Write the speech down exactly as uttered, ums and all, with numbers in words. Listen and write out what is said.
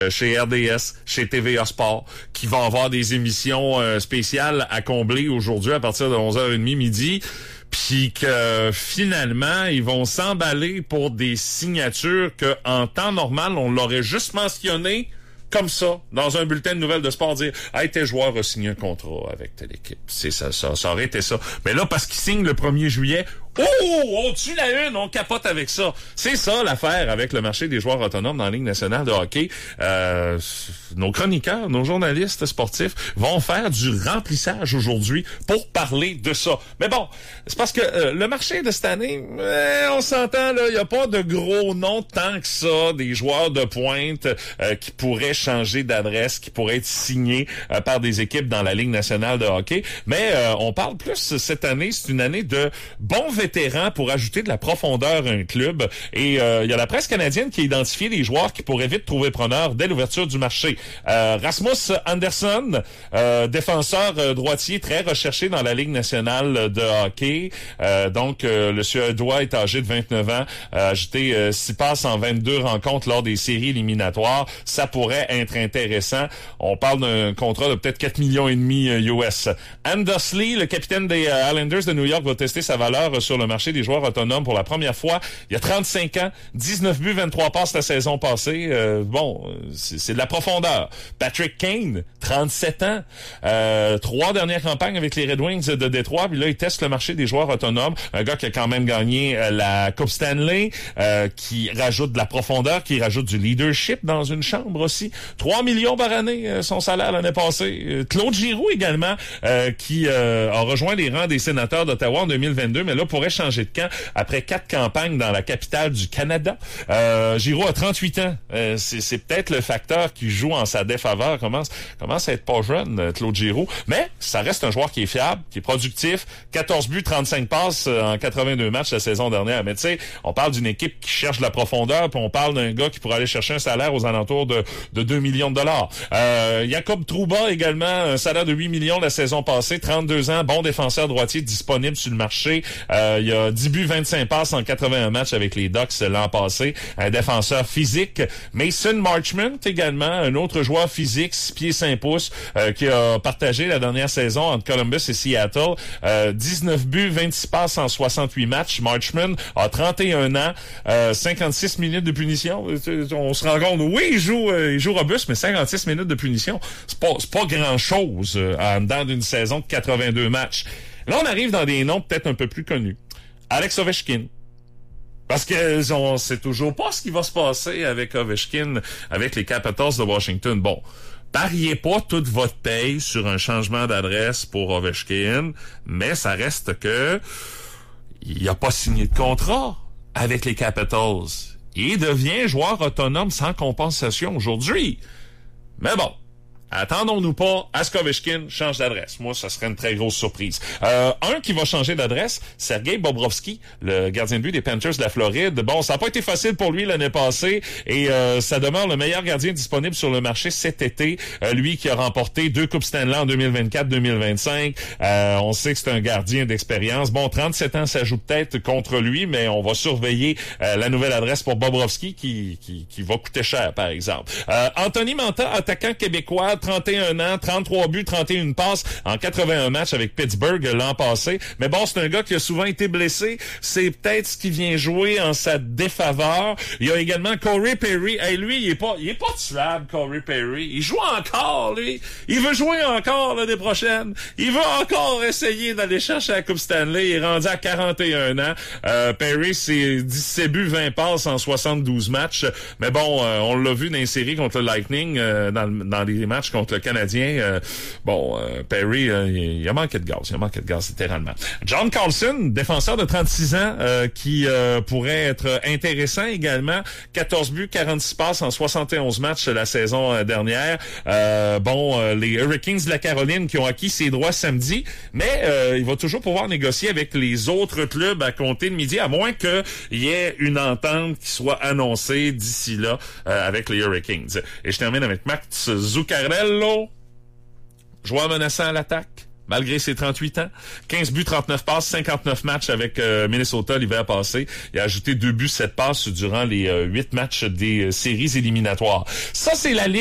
chez R D S, chez T V A Sport, qui vont avoir des émissions euh, spéciales à combler aujourd'hui à partir de onze heures trente midi, puis que finalement, ils vont s'emballer pour des signatures que en temps normal, on l'aurait juste mentionné comme ça, dans un bulletin de nouvelles de sport, dire « Hey, tes joueurs ont signé un contrat avec telle équipe. » C'est ça, ça, ça aurait été ça. Mais là, parce qu'ils signent le premier juillet, oh, on tue la une, on capote avec ça. C'est ça l'affaire avec le marché des joueurs autonomes dans la Ligue nationale de hockey. Euh, nos chroniqueurs, nos journalistes sportifs vont faire du remplissage aujourd'hui pour parler de ça. Mais bon, c'est parce que euh, le marché de cette année, euh, on s'entend, là, il n'y a pas de gros noms tant que ça, des joueurs de pointe euh, qui pourraient changer d'adresse, qui pourraient être signés euh, par des équipes dans la Ligue nationale de hockey. Mais euh, on parle plus cette année, c'est une année de bons vétérans pour ajouter de la profondeur à un club. Et euh, il y a la presse canadienne qui a identifié des joueurs qui pourraient vite trouver preneur dès l'ouverture du marché. Euh, Rasmus Andersson, euh, défenseur euh, droitier très recherché dans la Ligue nationale de hockey. Euh, donc, euh, le Suédois est âgé de vingt-neuf ans, a ajouté euh, six passes en vingt-deux rencontres lors des séries éliminatoires. Ça pourrait être intéressant. On parle d'un contrat de peut-être quatre millions et demi U S. Anders Lee, le capitaine des euh, Islanders de New York, va tester sa valeur sur le marché des joueurs autonomes pour la première fois. Il y a trente-cinq ans, dix-neuf buts, vingt-trois passes la saison passée. Euh, bon, c'est, c'est de la profondeur. Patrick Kane, trente-sept ans, euh, trois dernières campagnes avec les Red Wings de Détroit, puis là, il teste le marché des joueurs autonomes. Un gars qui a quand même gagné euh, la Coupe Stanley, euh, qui rajoute de la profondeur, qui rajoute du leadership dans une chambre aussi. trois millions par année, euh, son salaire l'année passée. Euh, Claude Giroux également, euh, qui euh, a rejoint les rangs des sénateurs d'Ottawa en deux mille vingt-deux, mais là, pourrait changer de camp après quatre campagnes dans la capitale du Canada. Euh, Giroux a trente-huit ans. Euh, c'est, c'est peut-être le facteur qui joue en sa défaveur. Commence, commence à être pas jeune, Claude Giroux. Mais ça reste un joueur qui est fiable, qui est productif. quatorze buts, trente-cinq passes en quatre-vingt-deux matchs la saison dernière. Mais tu sais, on parle d'une équipe qui cherche de la profondeur, puis on parle d'un gars qui pourrait aller chercher un salaire aux alentours de, de deux millions de dollars. Euh, Jacob Trouba également, un salaire de huit millions la saison passée. trente-deux ans, bon défenseur droitier disponible sur le marché. Euh, il y a dix buts, vingt-cinq passes en quatre-vingt-un matchs avec les Ducks l'an passé. Un défenseur physique. Mason Marchment également, un autre joueur physique, six pieds cinq pouces, euh, qui a partagé la dernière saison entre Columbus et Seattle. Euh, dix-neuf buts, vingt-six passes en soixante-huit matchs. Marchment a trente et un ans, euh, cinquante-six minutes de punition. On se rend compte, oui, il joue, euh, il joue robuste, mais cinquante-six minutes de punition, c'est pas, c'est pas grand-chose euh, en dedans d'une saison de quatre-vingt-deux matchs. Là, on arrive dans des noms peut-être un peu plus connus. Alex Ovechkin. Parce que on sait toujours pas ce qui va se passer avec Ovechkin, avec les Capitals de Washington. Bon, pariez pas toute votre paye sur un changement d'adresse pour Ovechkin, mais ça reste que il a pas signé de contrat avec les Capitals. Il devient joueur autonome sans compensation aujourd'hui. Mais bon, attendons-nous pas à ce qu'Ovechkin change d'adresse. Moi, ça serait une très grosse surprise. Euh, un qui va changer d'adresse, Sergei Bobrovsky, le gardien de but des Panthers de la Floride. Bon, ça n'a pas été facile pour lui l'année passée et euh, ça demeure le meilleur gardien disponible sur le marché cet été. Euh, lui qui a remporté deux Coupes Stanley en deux mille vingt-quatre deux mille vingt-cinq. Euh, on sait que c'est un gardien d'expérience. Bon, trente-sept ans, ça joue peut-être contre lui, mais on va surveiller euh, la nouvelle adresse pour Bobrovsky qui, qui, qui va coûter cher, par exemple. Euh, Anthony Manta, attaquant québécois, trente et un ans, trente-trois buts, trente et un passes en quatre-vingt-un matchs avec Pittsburgh l'an passé. Mais bon, c'est un gars qui a souvent été blessé. C'est peut-être ce qui vient jouer en sa défaveur. Il y a également Corey Perry. Hey, lui, il est pas, il est pas tuable, Corey Perry. Il joue encore, lui. Il veut jouer encore l'année prochaine. Il veut encore essayer d'aller chercher la Coupe Stanley. Il est rendu à quarante et un ans. Euh, Perry, c'est dix-sept buts, vingt passes en soixante-douze matchs. Mais bon, euh, on l'a vu dans les séries contre le Lightning, euh, dans, dans les matchs contre le Canadien. Euh, bon, euh, Perry, euh, il a manqué de gaz. Il a manqué de gaz, littéralement. John Carlson, défenseur de trente-six ans, euh, qui euh, pourrait être intéressant également. quatorze buts, quarante-six passes en soixante et onze matchs la saison euh, dernière. Euh, bon, euh, les Hurricanes de la Caroline qui ont acquis ses droits samedi, mais euh, il va toujours pouvoir négocier avec les autres clubs à compter de midi, à moins qu'il y ait une entente qui soit annoncée d'ici là euh, avec les Hurricanes. Et je termine avec Max Zuccarello, joueur menaçant à l'attaque. malgré ses trente-huit ans. quinze buts, trente-neuf passes, cinquante-neuf matchs avec euh, Minnesota l'hiver passé. Il a ajouté deux buts, sept passes durant les euh, huit matchs des euh, séries éliminatoires. Ça, c'est la Ligue.